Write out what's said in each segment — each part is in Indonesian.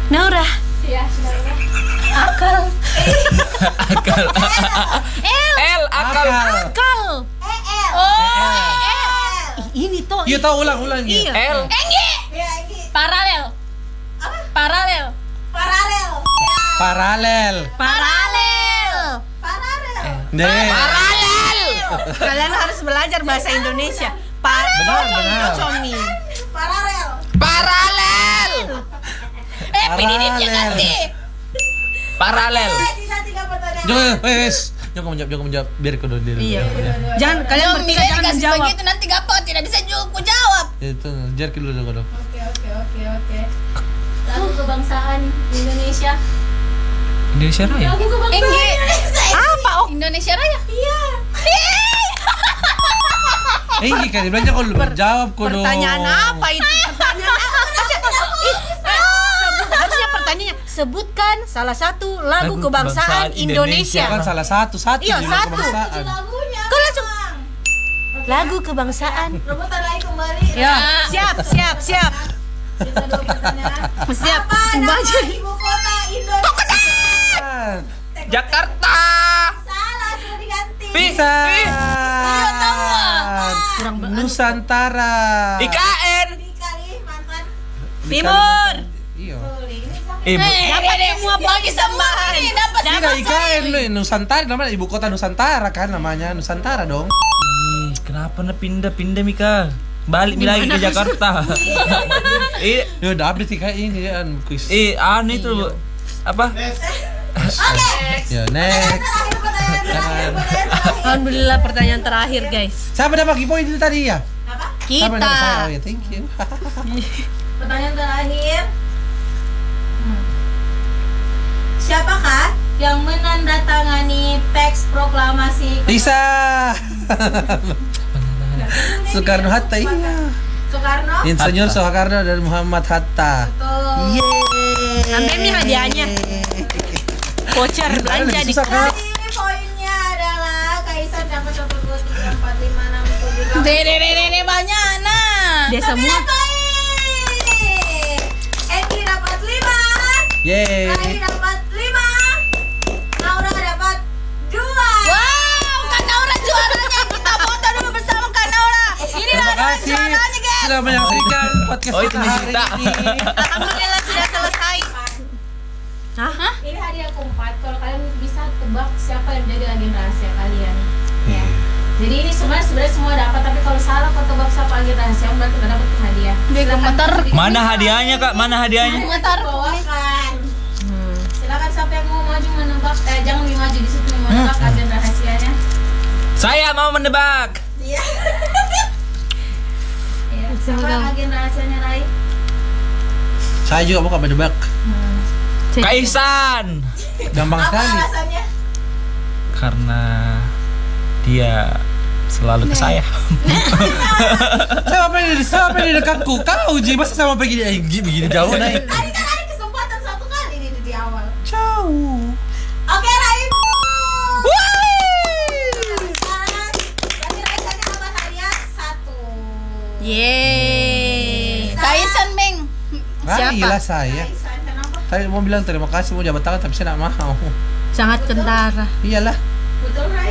Naura. Iya, Naura. Akal. Akal. L. Akal. Akal. Ini toh. Iya tahu ulang Iya. L. Enggi. Paralel. Apa? Paralel. Paralel. Paralel. Kalian harus belajar bahasa Indonesia. Benar. Paralel. Pinidipnya ganti. Paralel. Jangan menjawab. Biar kau dulu. Iya. Jangan kalian bertiga jangan menjawab. Begitu nanti gampang tidak bisa aku jawab. Itu, biar dulu dong. Oke. Lagu kebangsaan Indonesia. Indonesia Raya. Lagu kebangsaan Indonesia. Apa? Indonesia Raya? Iya. Ini kan belanja kau belum jawab kau dong. Pertanyaan apa itu? Harusnya pertanyaannya sebutkan salah satu lagu kebangsaan Indonesia. Kan salah satu Iya, juga satu. kebangsaan. Kau langsung lagu kebangsaan. Rebutan lagi kembali. Ya, siap. Sisa 2 pertanyaan. Siap. Apa nama Baca. ibu kota Indonesia? Jakarta. Salah, sudah diganti. Bisa. Kurang Nusantara. IKN. Kalimantan. Timur. Iya. Dapat semua Bagi semua ini dapat Tidak IKN lu Nusantara namanya ibu kota Nusantara kan namanya Nusantara dong. Kenapa pindah Mika? Balik lagi ke Jakarta. Ya udah habis IKN ini kan kuis. Aneh itu apa? Ya next. Alhamdulillah pertanyaan terakhir guys. Siapa dapat bagi poin itu tadi ya? Siapa yang dapat saya? Kita. Oh ya thank you. Pertanyaan terakhir. Siapakah yang menandatangani teks proklamasi Bisa. Soekarno Hatta iya. Soekarno? Insinyur Soekarno dan Muhammad Hatta. Betul. Yeay. Ambil nih hadiahnya. Voucher belanja di Ini poinnya adalah Kaisar dapat 1, 2, 3, 4, 5, 6, 7, 8. Dede banyak nah. Dia semua. Eki dapat 5. Yeay. Rai dapat 5. Naura dapat 2. Wow, Kak Naura juaranya. Kita foto dulu bersama Kak Naura. Inilah Terima kasih juaranya guys. sudah menyaksikan podcast Oh, itu kita hari Nisita. ini. Alhamdulillah sudah selesai. Hah? Ini hadiah keempat. Kalau kalian bisa tebak siapa yang menjadi agen rahasia kalian. Ya. Jadi ini sebenarnya semua dapat, tapi kalau salah kau tebak siapa agen rahasia, berarti nggak dapat hadiah. Mana hadiahnya Kak? Mana hadiahnya? Bawakan. Silakan siapa yang mau maju menebak. Jangan lebih maju di situ mau menebak agen rahasianya. Saya mau menebak. Iya. Siapa agen rahasianya Rai? Saya juga mau menebak. Kaisan. Gampang Apa sekali. alasannya? Karena dia selalu ke saya. Saya apa ini dekatku? Kau Ji masa sama begini begini jauh naik. Tadi kan ada kesempatan 1 kali di awal. Jauh. Oke Rai, betul. Sekarang agen rahasianya dapat hadiah 1. Yeay. Kaisan Beng. Gila saya. Kaisan kenapa? Tadi mau bilang terima kasih mau jabat tangan tapi saya tidak mau. Sangat kentara. Iyalah. Betul Rai.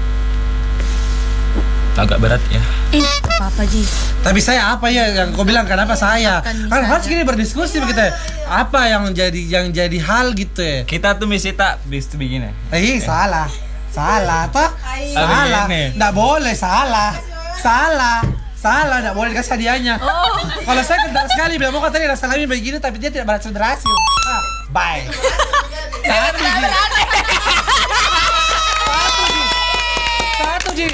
Agak berat ya. Apa Ji? Tapi saya apa ya yang kau bilang kenapa saya? Kan harus gini berdiskusi begitu ya. Apa yang jadi hal gitu ya? Kita tuh mesti tak begini. Salah. Salah toh? Salah. Begini. Enggak boleh salah. Salah. Enggak boleh dikasih hadiahnya. Kalau saya kental sekali bilang mau tadi rasa kami begini tapi dia tidak berhasil. Bye. Satu Ji.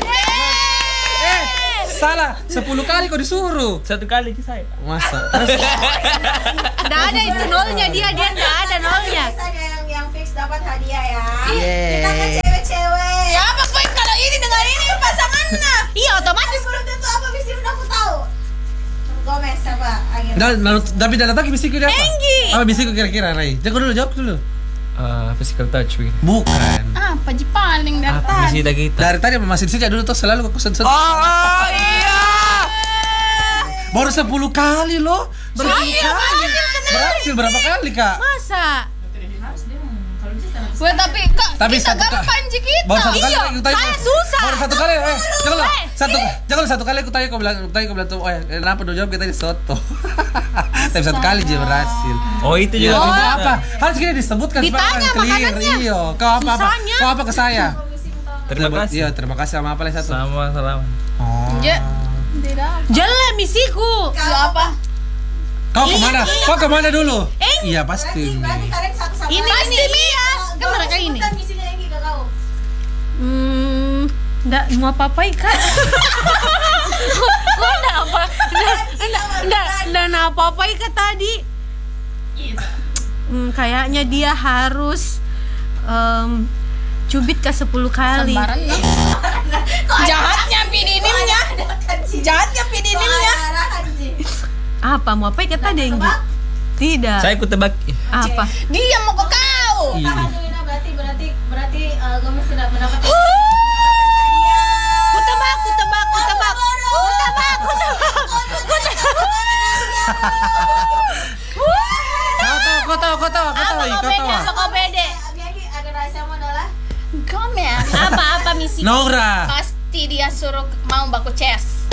Salah 10 kali kau disuruh. 1 kali ke saya. Masa? Nggak ada itu nolnya dia nggak ada nolnya. Kaisan yang fix dapat hadiah ya. Yeay. Kita ke cewek-cewek. Ya apa poin kalau ini dengan ini pasangannya? Iya otomatis. Belum tentu apa mesti udah aku tahu. Gomez apa? Agen. Tapi tidak tahu bisiku dia apa? Enggi. Apa bisiku kira-kira Rai? Jawab dulu. Physical touch begini. Bukan. Apa Ji paling dari Apa sih kita? Dari tadi masih sejak dulu tuh selalu aku sentuh. Oh iya. Baru 10 kali loh. Berhasil. Berhasil berapa kali, Kak? Masa? Harus dia kalau bisa Weh, tapi Kak, Tapi kita satu kali. gampang Ji kita. Baru satu kali Iya, aku tanya. saya susah. Baru satu kali. Jangan satu kali aku tanya kau bilang tuh, kenapa dua jawab kita di soto. Tapi satu kali dia berhasil. Oh itu Iya, juga. itu apa? Harus kita disebutkan supaya Ditanya orang clear. makanannya. Iya, kau apa? Susahnya. Kau apa ke saya? Terima kasih. Iya, terima kasih sama apa lagi satu? Sama salam. Oh. Ya. Jelek misiku. Ya apa? Kau kemana? Kau kemana dulu? Iya pasti. berarti kalian satu-satu. Ini Mia. Kan mereka ini. Sebutkan misinya yang ke kau. Nggak mau apa-apai Kak. Kok nggak apa? Nggak apa-apai Kak tadi. Kayaknya dia harus cubit ke 10 kali. Sembaran ya. Jahatnya pidinimnya. Jahatnya pidinimnya. Apa mau apa kata Denggi? Tidak. Saya ku tebak. Apa? Dia mau ke kau. Iya. Berarti Gomes tidak mendapatkan Ku tebak. Kau tahu. Apa kau bede? Biagi agen rahasiamu adalah Gomez. Apa misi? Nora. Pasti dia suruh mau baku chess.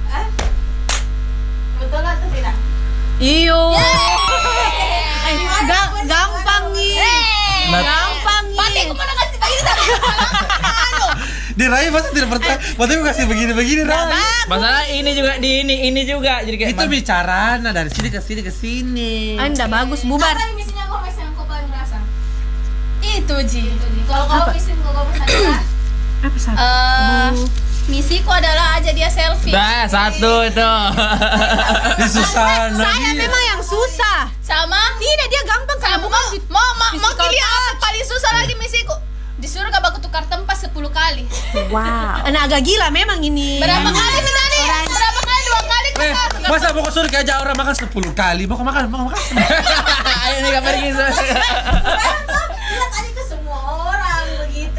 betul atau tidak? Iyo. Gampang nih. Gampang nih. Pati aku mana kasih begini sama. Di Rai pasti tidak percaya. Berarti aku kasih begini Rai. Masalah ini juga di ini juga jadi kayak Itu bicara dari sini ke sini. Anda bagus bubar. Apa misinya Gomes yang kau paling merasa? Itu Ji. Kalau kau misi Gomes adalah Apa satu? Misiku adalah aja dia selfie. Dah, satu itu. Di Susana. Saya memang yang susah. Sama Tidak, dia gampang karena bukan mau pilih apa paling susah lagi misiku. Disuruh gak baku tukar tempat 10 kali. wow. Nah, agak gila memang ini. Berapa kali tadi? Berapa kali? 2 kali tukar. Masa mau suruh kayak aja orang makan 10 kali? Mau makan. Ayo nih kabar gitu. Lihat aja ke semua orang begitu.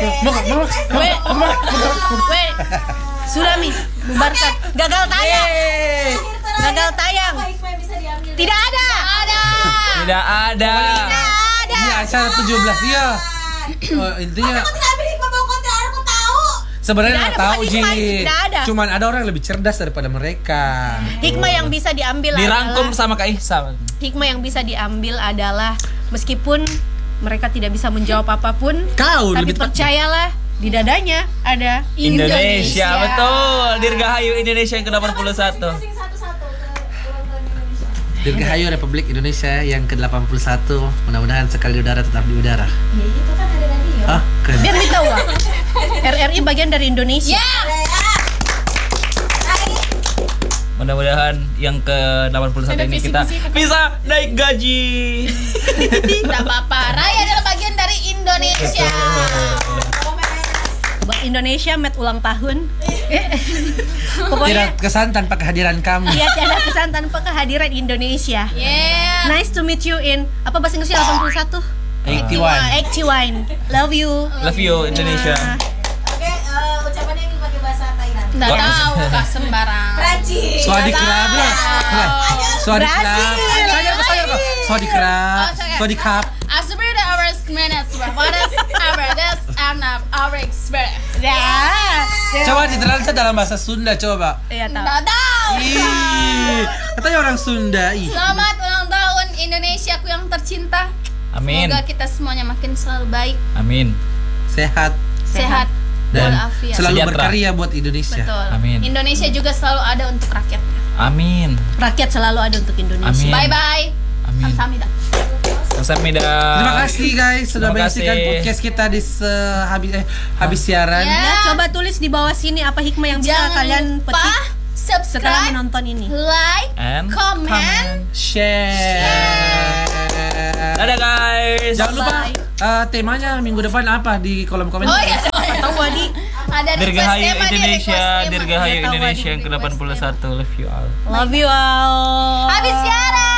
Weh, Sulami, bubarkan. Gagal tayang. Gagal tayang. Apa hikmah yang bisa diambil? Tidak ada. Tidak ada. Ini acara 17 iya. Intinya Kau tidak ambil hikmah bawa kontra, aku tahu. sebenarnya Tidak nggak ada, tahu bukan Ji. hikmah, tidak ada. Cuman ada orang yang lebih cerdas daripada mereka. Hikmah yang bisa diambil Dirangkum adalah sama Kak Ihsan. hikmah yang bisa diambil adalah meskipun mereka tidak bisa menjawab apapun, Kau tapi lebih percayalah di dadanya ada Indonesia, betul. Dirgahayu Indonesia yang ke-81. Masing satu-satu ke ulang tahun Indonesia. Dirgahayu Republik Indonesia yang ke-81. Mudah-mudahan sekali di udara tetap di udara. Ya itu kan ada radio. Ah, keren. biar kita tahu. RRI bagian dari Indonesia. Mudah-mudahan yang ke-81 ini kita bisa naik gaji. Tidak apa-apa. Raya adalah bagian dari Indonesia. Buat Indonesia met ulang tahun. Pokoknya Tidak kesan tanpa kehadiran kamu. ya tiada kesan tanpa kehadiran Indonesia. Yeah. Nice to meet you in apa bahasa Inggrisnya 81? 81. 81. Love you. Love you Indonesia. Oke, ucapannya yang pakai bahasa Thailand. Nggak tahu kak sembarang. Prancis. Swadikap lah. Swadikap. Brasil. Sayang kok. Swadikap. Swadikap. Asbeda our minutes. What is our this and our experience? Ya. Coba ditranslate dalam bahasa Sunda coba. Iya tahu. Nggak tahu. Ih, katanya orang Sunda. Ih. Selamat ulang tahun Indonesiaku yang tercinta. Amin. Semoga kita semuanya makin selalu baik, Amin. Sehat sehat, dan walafiat. selalu Sejahtera. berkarya buat Indonesia. Betul. Amin. Indonesia juga selalu ada untuk rakyatnya. Amin. Rakyat selalu ada untuk Indonesia. Amin. Bye bye. Amin. Kamsahamnida. Kamsahamnida. Terima kasih guys sudah Terima menyaksikan kasih. podcast kita di habis siaran. Ya. Ya, coba tulis di bawah sini apa hikmah yang bisa Jangan kalian lupa petik setelah subscribe, menonton ini. like, And comment. Share. dadah guys. Jangan lupa Bye. temanya minggu depan apa di kolom komentar. Oh iya, Tahu Wadi? ada request Dirgahayu tema nih, Indonesia, request tema. Dirgahayu Nggak tahu Indonesia ada yang request ke-81. Love you all. Love you all. Habis siaran.